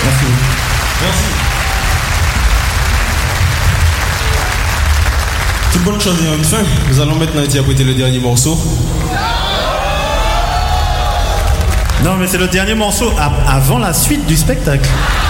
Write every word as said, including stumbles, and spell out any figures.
Merci. Merci. Toute bonne chose ayant une fin, nous allons maintenant interpréter le dernier morceau. Non, mais c'est le dernier morceau avant la suite du spectacle.